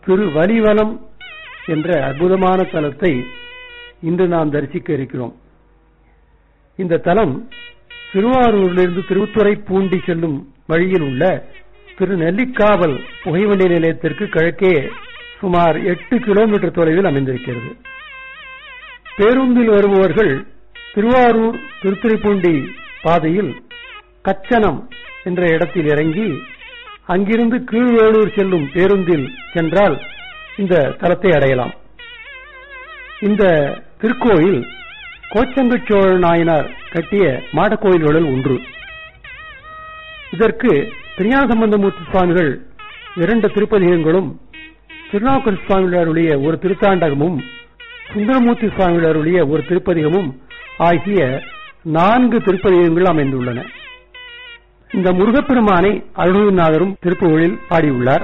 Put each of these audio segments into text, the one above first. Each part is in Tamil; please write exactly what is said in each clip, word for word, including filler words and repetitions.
திரு வலிவலம் என்ற அற்புதமான தலத்தை இன்று நாம் தரிசிக்க இருக்கிறோம். இந்த தலம் திருவாரூரிலிருந்து திருத்துறைப்பூண்டி செல்லும் வழியில் உள்ள திரு நெல்லிக்காவல் புகைவண்டி நிலையத்திற்கு கிழக்கே சுமார் எட்டு கிலோமீட்டர் தொலைவில் அமைந்திருக்கிறது. பேருந்தில் வருபவர்கள் திருவாரூர் திருத்துறைப்பூண்டி பாதையில் கச்சனம் என்ற இடத்தில் இறங்கி அங்கிருந்து கீழ்வேளூர் செல்லும் பேருந்தில் சென்றால் இந்த தலத்தை அடையலாம். இந்த திருக்கோயில் கோச்சங்கச்சோழ நாயனார் கட்டிய மாடக்கோயில்களில் ஒன்று. இதற்கு திருஞான சம்பந்தமூர்த்தி சுவாமிகள் இரண்டு திருப்பதிகங்களும், திருநாவுக்கரசு சுவாமிகளுடைய ஒரு திருத்தாண்டகமும், சுந்தரமூர்த்தி சுவாமிகளுடைய ஒரு திருப்பதிகமும் ஆகிய நான்கு திருப்பதிகங்கள் அமைந்துள்ளன. இந்த முருகப்பெருமானை அருள்நாதரும் திருப்புகழில் பாடியுள்ளார்.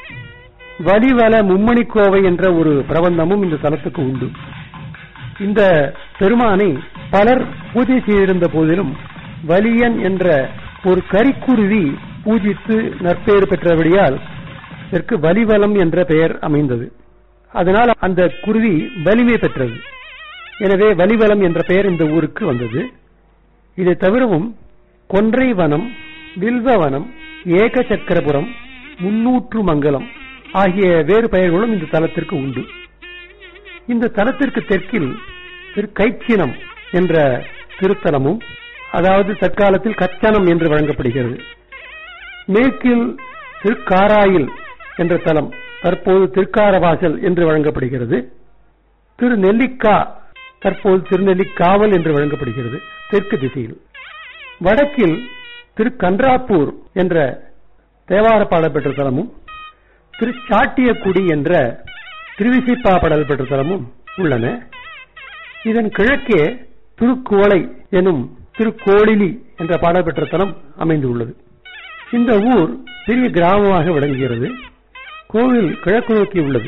வலிவல மும்மணிக்கோவை என்ற ஒரு பிரபந்தமும் இந்த தலத்துக்கு உண்டு. இந்த பெருமானை பலர் பூஜை செய்திருந்த போதிலும் வலியன் என்ற ஒரு கரிக்குருவி பூஜித்து நற்பெயர் பெற்றபடியால் இதற்கு வலிவலம் என்ற பெயர் அமைந்தது. அதனால் அந்த குருவி வலிமை பெற்றது. எனவே வலிவலம் என்ற பெயர் இந்த ஊருக்கு வந்தது. இதை தவிரவும் கொன்றை வனம், வில்வவனம், ஏக சக்கரபுரம், முன்னூற்று மங்கலம் ஆகிய வேறு பெயர்களும் இந்த தலத்திற்கு உண்டு. இந்த தலத்திற்கு தெற்கில் திரு கைச்சினம் என்ற திருத்தலமும், அதாவது தற்காலத்தில் கச்சனம் என்று வழங்கப்படுகிறது. மேற்கில் திருக்காராயில் என்ற தலம் தற்போது திருக்காரவாசல் என்று வழங்கப்படுகிறது. திரு நெல்லிக்கா தற்போது திருநெல்லிக்காவல் என்று வழங்கப்படுகிறது தெற்கு திசையில். வடக்கில் திரு கன்றாப்பூர் என்ற தேவார பாடல் பெற்ற தலமும், திரு சாட்டியக்குடி என்ற திருவிசைப்பா பாடல் பெற்ற தலமும் உள்ளன. இதன் கிழக்கே திருக்குவளை எனும் திருக்கோளிலி என்ற பாடல் பெற்ற தலம் அமைந்துள்ளது. இந்த ஊர் பெரிய கிராமமாக விளங்குகிறது. கோவில் கிழக்கு நோக்கி உள்ளது.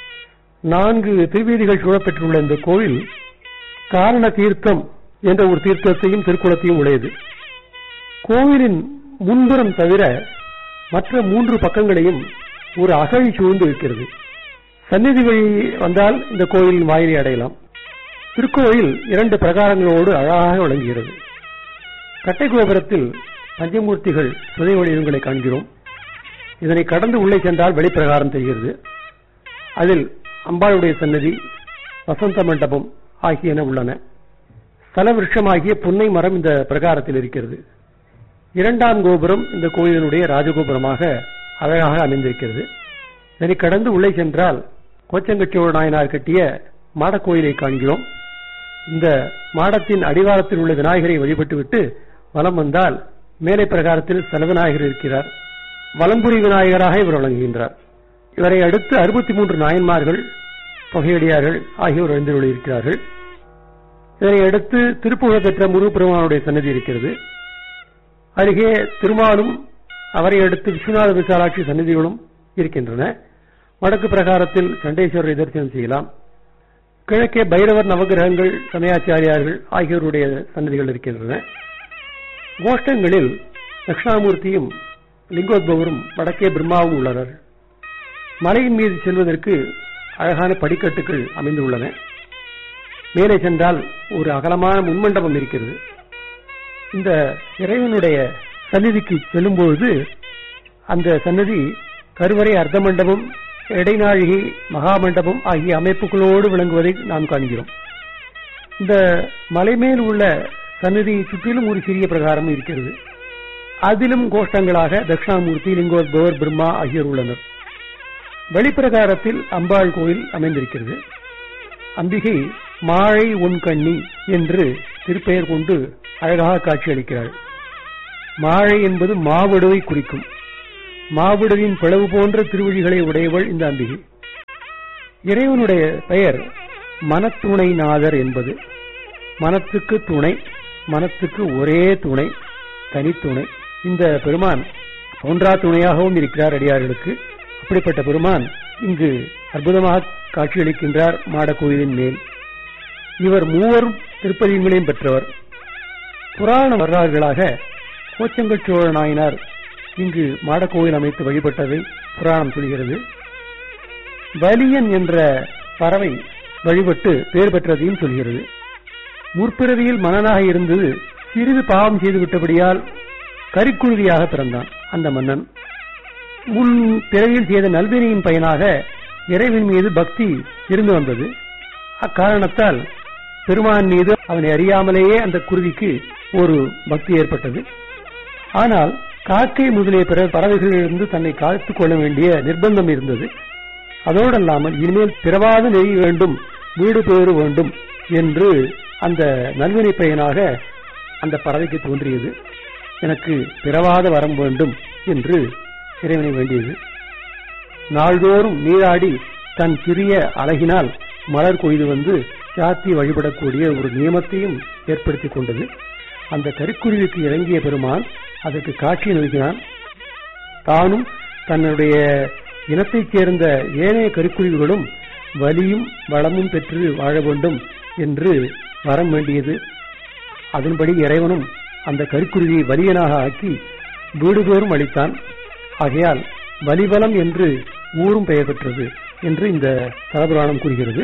நான்கு திருவீதிகள் சூழப்பெற்றுள்ள இந்த கோவில் காரண தீர்த்தம் என்ற ஒரு தீர்த்தத்தையும் திருக்குளத்தையும் உடையது. கோவிலின் முன்புறம் தவிர மற்ற மூன்று பக்கங்களையும் ஒரு அகழி சூழ்ந்து இருக்கிறது. சந்நிதி வழி வந்தால் இந்த கோயிலின் வாயிலை அடையலாம். திருக்கோயில் இரண்டு பிரகாரங்களோடு அழகாக விளங்குகிறது. கட்டை கோபுரத்தில் பஞ்சமூர்த்திகள் சுதை வடிவங்களை காண்கிறோம். இதனை கடந்து உள்ளே சென்றால் வெளிப்பிரகாரம் தெரிகிறது. அதில் அம்பாளுடைய சன்னதி, வசந்த மண்டபம் ஆகியன உள்ளன. ஸ்தல விருட்சமாகிய புன்னை மரம் இந்த பிரகாரத்தில் இருக்கிறது. இரண்டாம் கோபுரம் இந்த கோயிலினுடைய ராஜகோபுரமாக அழகாக அமைந்திருக்கிறது. இதனை கடந்து உள்ளே சென்றால் கோச்சங்கச்சோழ நாயனார் கட்டிய மாடக்கோயிலை காண்கிறோம். இந்த மாடத்தின் அடிவாரத்தில் உள்ள விநாயகரை வழிபட்டுவிட்டு வலம் வந்தால் மேலை பிரகாரத்தில் ஸ்தல விநாயகர் இருக்கிறார். வலம்புரி விநாயகராக இவர் வழங்குகின்றார். இவரை அடுத்து அறுபத்தி மூன்று நாயன்மார்கள், தொகையடியார்கள் ஆகியோர் எழுந்துள்ளிருக்கிறார்கள். இதனை அடுத்து திருப்புகழ் பெற்ற முருகப்பெருமானுடைய சன்னதி இருக்கிறது. அருகே திருமாலும் அவரை அடுத்து விஸ்வநாத விசாலாட்சி சன்னதிகளும் இருக்கின்றன. வடக்கு பிரகாரத்தில் சண்டேஸ்வரரை தரிசனம் செய்யலாம். கிழக்கே பைரவர், நவகிரகங்கள், சமயாச்சாரியார்கள் ஆகியோருடைய சன்னதிகள் இருக்கின்றன. கோஷ்டங்களில் தட்சிணாமூர்த்தியும் லிங்கோத்பவரும் வடக்கே பிரம்மாவும் உள்ளனர். மலையின் மீது செல்வதற்கு அழகான படிக்கட்டுகள் அமைந்துள்ளன. மேலே சென்றால் ஒரு அகலமான முன்மண்டபம் இருக்கிறது. இந்த இறைவனுடைய சந்நிதிக்கு செல்லும்பொழுது அந்த சன்னதி கருவறை, அர்த்த மண்டபம், இடைநாழிகை, மகாமண்டபம் ஆகிய அமைப்புகளோடு விளங்குவதை நாம் காண்கிறோம். இந்த மலைமேல் உள்ள சன்னதியை சுற்றிலும் ஒரு சிறிய பிரகாரம் இருக்கிறது. அதிலும் கோஷ்டங்களாக தட்சிணாமூர்த்தி, லிங்கோத்பவர், பிரம்மா ஆகியோர் உள்ளனர். வெளிப்பிரகாரத்தில் அம்பாள் கோயில் அமைந்திருக்கிறது. அம்பிகை மாழை உண்கண்ணி என்று திருப்பெயர் கொண்டு அழகாக காட்சியளிக்கிறாள். மாழை என்பது மாவடுவை குறிக்கும். மாவிடுவின் பிளவு போன்ற திருவழிகளை உடையவள் இந்த அம்பிகை. இறைவனுடைய பெயர் மனத்துணைநாதர் என்பது. மனத்துக்கு துணை, மனத்துக்கு ஒரே துணை, தனித்துணை. இந்த பெருமான் தோன்றா துணையாகவும் இருக்கிறார் அடியார்களுக்கு. அப்படிப்பட்ட பெருமான் இங்கு அற்புதமாக காட்சியளிக்கின்றார் மாடக்கோயிலின் மேல். இவர் மூவரும் திருப்பதிகளையும் பெற்றவர். புராண வரலாறுகளாக கோச்சங்கச்சோழ நாயனார் இங்கு மாடக்கோயில் அமைத்து வழிபட்டதை புராணம் சொல்கிறது. வலியன் என்ற பறவை வழிபட்டு பெயர் பெற்றதையும் சொல்கிறது. முற்பிறவியில் மன்னனாக இருந்தது சிறிது பாவம் செய்து விட்டபடியால் கரிக்குருவியாக பிறந்தான் அந்த மன்னன். முன் பிறவியில் செய்த நல்வினையின் பயனாக இறைவன் மீது பக்தி இருந்து வந்தது. அக்காரணத்தால் பெருமான் மீது அவனை அறியாமலேயே அந்த குருவிக்கு ஒரு பக்தி ஏற்பட்டது. ஆனால் காக்கை முதலிய பிற பறவைகளிலிருந்து தன்னை காத்துக் கொள்ள வேண்டிய நிர்பந்தம் இருந்தது. அதோடல்லாமல் இனிமேல் பிறவாத நெறி வேண்டும், வீடு பேறு வேண்டும் என்று அந்த நல்வினை பயனாக அந்த பறவைக்கு தோன்றியது. எனக்கு பிறவாத வரம் வேண்டும் என்று இறைவனை வேண்டியது. நாள்தோறும் நீராடி தன் சிறிய அழகினால் மலர் கொய்து வந்து சாத்தி வழிபடக்கூடிய ஒரு நியமத்தையும் ஏற்படுத்திக் கொண்டது. அந்த கரிக்குருவிக்கு இறங்கிய பெருமான் அதற்கு காட்சி நல்கினான். தானும் தன்னுடைய இனத்தைச் சேர்ந்த ஏனைய கரிக்குருவிகளும் வலியும் வளமும் பெற்று வாழ வேண்டும் என்று வரம் வேண்டியது. அதன்படி இறைவனும் அந்த கரிக்குருவியை வலியனாக ஆக்கி வீடுதோறும் அளித்தான். ஆகையால் வலிபலம் என்று ஊரும் பெயர் பெற்றது என்று இந்த தலபுராணம் கூறுகிறது.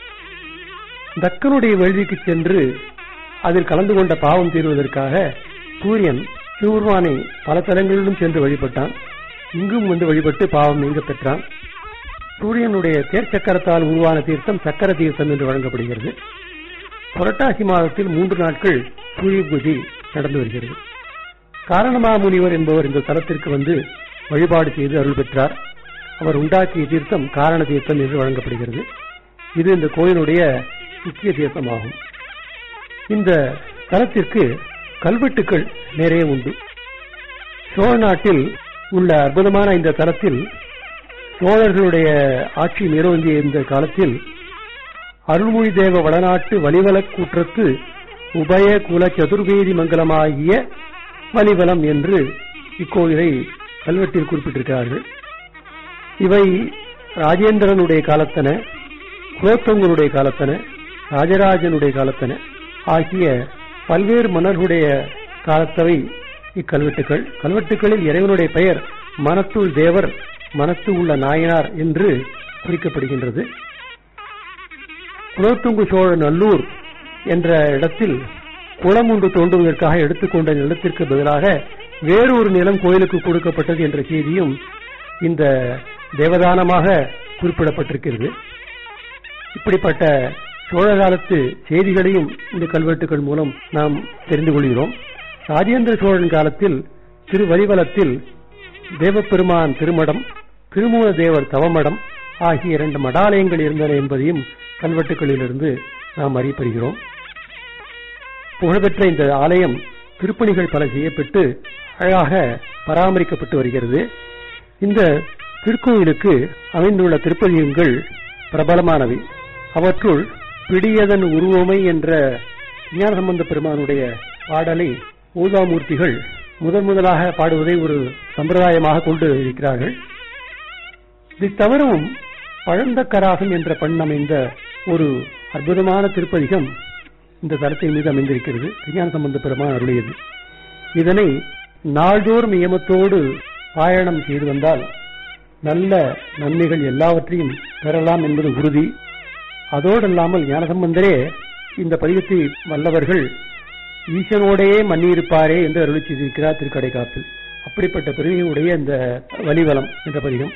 தக்கனுடைய வேள்விக்கு சென்று அதில் கலந்து கொண்ட பாவம் தீர்வதற்காக சூரியன் சிவபெருமானை பல தலங்களிலும் சென்று வழிபட்டான். இங்கும் வந்து வழிபட்டு பாவம் நீங்க பெற்றான். சூரியனுடைய தேர்ச்சக்கரத்தால் உருவான தீர்த்தம் சக்கர தீர்த்தம் என்று வழங்கப்படுகிறது. புரட்டாசி மாதத்தில் மூன்று நாட்கள் சூரிய பூஜை நடந்து வருகிறது. காரணமாமுனிவர் என்பவர் இந்த தலத்திற்கு வந்து வழிபாடு செய்து அருள் பெற்றார். அவர் உண்டாக்கிய தீர்த்தம் காரண தீர்த்தம் என்று வழங்கப்படுகிறது. இது இந்த கோயிலுடைய முக்கிய தீர்த்தமாகும். இந்த தலத்திற்கு கல்வெட்டுக்கள் நிறைய உண்டு. சோழ நாட்டில் உள்ள அற்புதமான இந்த தலத்தில் சோழர்களுடைய ஆட்சி மேலோங்கிய இந்த காலத்தில் அருள்மொழி தேவ வளநாட்டு வலிவலக் கூற்றத்து உபய குல சதுர்வேதி மங்கலமாகிய வலிவலம் என்று இக்கோயிலை கல்வெட்டில் குறிப்பிட்டிருக்கிறார்கள். இவை ராஜேந்திரனுடைய காலத்தன, குலோத்துங்கனுடைய காலத்தன, ராஜராஜனுடைய காலத்தன ஆகிய பல்வேறு மன்னர்களுடைய காலத்தவை இக்கல்வெட்டுக்கள். கல்வெட்டுகளில் இறைவனுடைய பெயர் மனத்துள் தேவர், மனத்து உள்ள நாயனார் என்று குறிக்கப்படுகின்றது. குலோத்துங்கு சோழ நல்லூர் என்ற இடத்தில் குளம் ஒன்று தோண்டுவதற்காக எடுத்துக்கொண்ட நிலத்திற்கு பதிலாக வேறொரு நிலம் கோயிலுக்கு கொடுக்கப்பட்டது என்ற செய்தியும் இந்த தேவதானமாக குறிப்பிடப்பட்டிருக்கிறது. இப்படிப்பட்ட சோழ காலத்து செய்திகளையும் இந்த கல்வெட்டுகள் மூலம் நாம் தெரிந்து கொள்கிறோம். ராஜேந்திர சோழன் காலத்தில் திருவலிவலத்தில் தேவப்பெருமான் திருமடம், திருமூல தேவர் தவமடம் ஆகிய இரண்டு மடாலயங்கள் இருந்தன என்பதையும் கல்வெட்டுகளிலிருந்து நாம் அறியப்படுகிறோம். புகழ்பெற்ற இந்த ஆலயம் திருப்பணிகள் பல செய்யப்பட்டு அழகாக பராமரிக்கப்பட்டு வருகிறது. இந்த திருக்கோயிலுக்கு அமைந்துள்ள திருப்பதிகங்கள் பிரபலமானவை. அவற்றுள் பிடியதன் உருவமை என்ற ஞானசம்பந்த பெருமானுடைய பாடலை ஊதாமூர்த்திகள் முதன் முதலாக பாடுவதை ஒரு சம்பிரதாயமாக கொண்டு இருக்கிறார்கள். இது தவிரவும் பழந்தக்கராசம் என்ற பெண் அமைந்த ஒரு அற்புதமான திருப்பதிகம் இந்த தலத்தின் மீது அமைந்திருக்கிறது. ஞானசம்பந்த பெருமான் அருளியது. இதனை நாள்தோறும் நியமத்தோடு பாயணம் செய்து வந்தால் நல்ல நன்மைகள் எல்லாவற்றையும் பெறலாம் என்பது உறுதி. அதோடல்லாமல் ஞானசம்பந்தரே இந்த பதிகத்தை வல்லவர்கள் ஈசனோடையே மன்னியிருப்பாரே என்று அருளி செய்திருக்கிறார் திருக்கடைக்காப்பில். அப்படிப்பட்ட பெருமையுடைய இந்த வலிவலம் என்ற பதிகம்.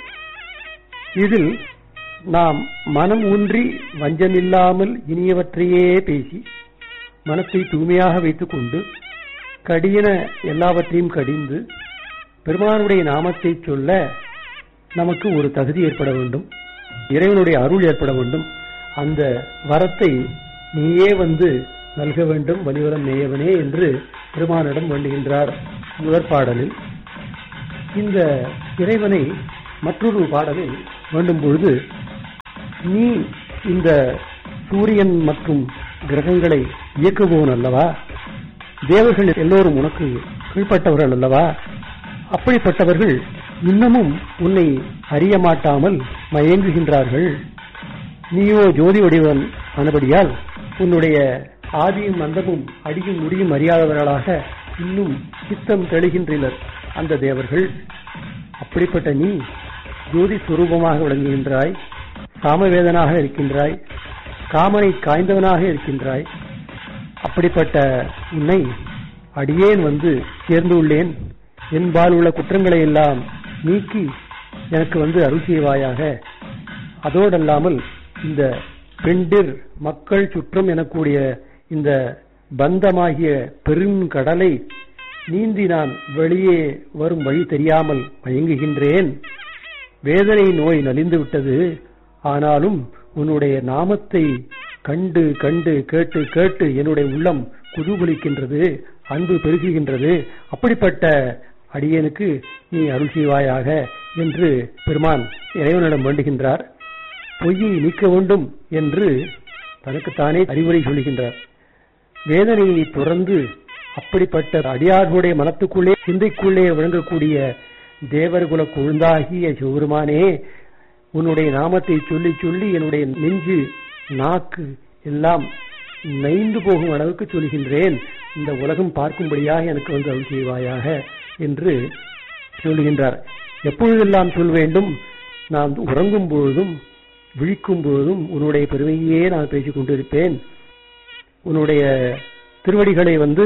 இதில் நாம் மனம் ஊன்றி வஞ்சமில்லாமல் இனியவற்றையே பேசி மனத்தை தூய்மையாக வைத்துக் கொண்டு கடியன எல்லாவற்றையும் கடிந்து பெருமானுடைய நாமத்தை சொல்ல நமக்கு ஒரு தகுதி ஏற்பட வேண்டும், இறைவனுடைய அருள் ஏற்பட வேண்டும். அந்த வரத்தை நீயே வந்து நல்க வேண்டும் வலிவலம் நேயவனே என்று பெருமானிடம் வேண்டுகின்றார் முதற் பாடலில். இந்த இறைவனை மற்றொரு பாடலில் வேண்டும் பொழுது, நீ இந்த சூரியன் மற்றும் கிரகங்களை இயக்குபவன் அல்லவா, தேவர்கள் எல்லோரும் உனக்கு கீழ்பட்டவர்கள் அல்லவா, அப்படிப்பட்டவர்கள் இன்னமும் உன்னை அறிய மாட்டாமல் மயங்குகின்றார்கள். நீயோ ஜோதி வடிவன் ஆனபடியால் உன்னுடைய ஆதியும் அந்தமும் அடியும் முடியும் அறியாதவர்களாக இன்னும் சித்தம் தெளிகின்றனர் அந்த தேவர்கள். அப்படிப்பட்ட நீ ஜோதி சுரூபமாக விளங்குகின்றாய். காமவேதனாக இருக்கின்றாய், காமனை காய்ந்தவனாக இருக்கின்றாய். அப்படிப்பட்ட உன்னை அடியேன் வந்து சேர்ந்து உள்ளேன். என்பால் உள்ள குற்றங்களை எல்லாம் நீக்கி எனக்கு வந்து அருள் செய்வாயாக. அதோடல்லாமல் இந்த பெண்டிர் மக்கள் சுற்றம் எனக்கூடிய இந்த பந்தமாகிய பெருங்கடலை நீந்தி நான் வெளியே வரும் வழி தெரியாமல் மயங்குகின்றேன். வேதனை நோய் நலிந்து விட்டது. ஆனாலும் உன்னுடைய நாமத்தை கண்டு கண்டு கேட்டு கேட்டு என்னுடைய உள்ளம் குதூகலிக்கின்றது, அன்பு பெருகுகின்றது. அப்படிப்பட்ட அடியேனுக்கு நீ அருள் செய்வாயாக என்று பெருமான் இறைவனிடம் வேண்டுகின்றார். பொய்யை நீக்க வேண்டும் என்று தனக்குத்தானே அறிவுரை சொல்லுகின்றார். வேதனையை துறந்து அப்படிப்பட்ட அடியார்களுடைய மனத்துக்குள்ளே சிந்தைக்குள்ளே விளங்கக்கூடிய தேவர்குல கொழுந்தாகிய சிவபெருமானே, உன்னுடைய நாமத்தை சொல்லி சொல்லி என்னுடைய நெஞ்சு நாக்கு எல்லாம் நைந்து போகும் அளவுக்கு சொல்கின்றேன். இந்த உலகம் பார்க்கும்படியாக எனக்கு வந்து அருள் செய்வாயாக என்று சொல்லுகின்றார். எப்பொழுதெல்லாம் சொல்ல வேண்டும்? நான் உறங்கும் பொழுதும் விழிக்கும் பொழுதும் உன்னுடைய பெருமையே நான் பேசிக் கொண்டிருப்பேன். உன்னுடைய திருவடிகளை வந்து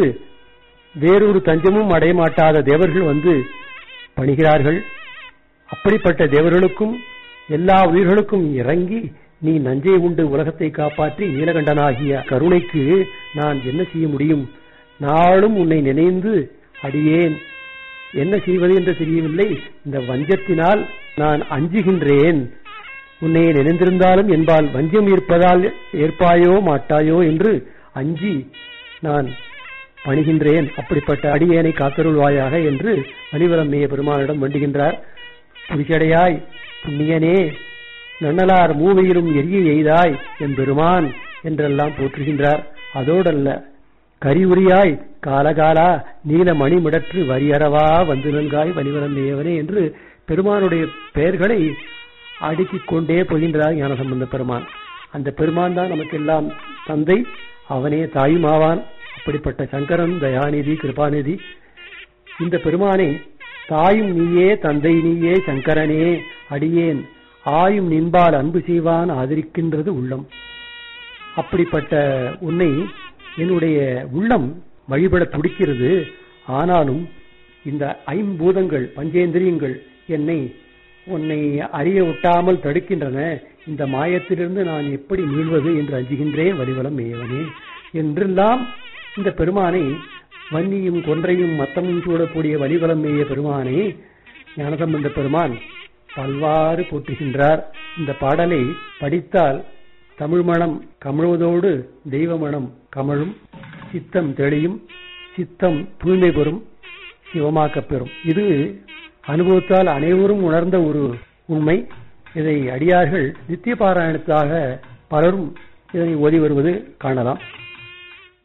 வேறொரு தஞ்சமும் அடையமாட்டாத தேவர்கள் வந்து பணிகிறார்கள். அப்படிப்பட்ட தேவர்களுக்கும் எல்லா உயிர்களுக்கும் இறங்கி நீ நஞ்சை உண்டு உலகத்தை காப்பாற்றி நீலகண்டனாகிய கருணைக்கு நான் என்ன செய்ய முடியும்? நாளும் உன்னை நினைந்து அடியேன் என்ன செய்வது என்று தெரியவில்லை. இந்த வஞ்சத்தினால் நான் அஞ்சுகின்றேன். உன்னை நினைந்திருந்தாலும் என்பால் வஞ்சம் இருப்பதால் ஏற்பாயோ மாட்டாயோ என்று அஞ்சி நான் பணிகின்றேன். அப்படிப்பட்ட அடியேனை காத்தருள்வாயாக என்று மணிவரம் மேய பெருமானிடம் வேண்டுகின்றார். புரிச்சடையாய் புண்ணியனே, நன்னலார் மூவையிலும் எரிய எய்தாய் என் பெருமான் என்றெல்லாம் போற்றுகின்றார். அதோடல்ல, கரிவுரியாய் காலகாலா நீல மணிமிடற்று வரியறவா வந்து நன்காய் மணிவரம் மேயவனே என்று பெருமானுடைய பெயர்களை அடுக்கிக் கொண்டே போகின்றார் ஞானசம்பந்த பெருமான். அந்த பெருமான் தான் நமக்கெல்லாம் தந்தை, அவனே தாயுமாவான். அப்படிப்பட்ட சங்கரன் தயாநிதி கிருபாநிதி. இந்த பெருமானை தாயும் நீயே தந்தை நீயே சங்கரனே அடியேன் ஆயும் நின்பால் அன்பு செய்வான் ஆதரிக்கின்றது உள்ளம். அப்படிப்பட்ட உன்னை என்னுடைய உள்ளம் வழிபட துடிக்கிறது. ஆனாலும் இந்த ஐம்பூதங்கள் பஞ்சேந்திரியங்கள் என்னை உன்னை அறிய ஒட்டாமல் தடுக்கின்றன. இந்த மாயத்திலிருந்து நான் எப்படி மீள்வது என்று அஞ்சுகின்றேன் வலிவலம் மேயவனே என்றெல்லாம் இந்த பெருமானை வன்னியும் கொன்றையும் மத்தமும் சூடக்கூடிய வலிவலம் மேய பெருமானை ஞானசம்பந்த பெருமான் பல்வாறு போற்றுகின்றார். இந்த பாடலை படித்தால் தமிழ் மணம் கமழுவதோடு தெய்வ மணம் கமழும், சித்தம் தெளியும், சித்தம் தூய்மை பெறும், சிவமாக்கப் பெறும். இது அனுபவத்தால் அனைவரும் உணர்ந்த ஒரு உண்மை. இதை அடியார்கள் நித்திய பாராயணத்தாக பலரும் இதனை ஓதி வருவது காணலாம்.